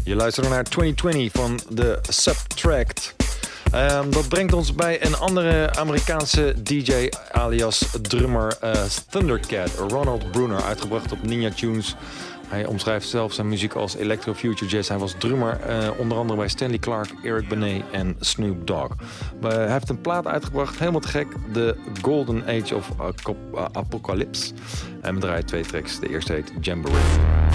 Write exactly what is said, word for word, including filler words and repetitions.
Je luistert naar twintig twintig van de Subtract. Um, dat brengt ons bij een andere Amerikaanse D J alias drummer uh, Thundercat, Ronald Bruner, uitgebracht op Ninja Tunes. Hij omschrijft zelf zijn muziek als Electro Future Jazz. Hij was drummer uh, onder andere bij Stanley Clarke, Eric Benet en Snoop Dogg. Uh, hij heeft een plaat uitgebracht, helemaal te gek. The Golden Age of uh, Apocalypse. En we draaien twee tracks. De eerste heet Jamboree.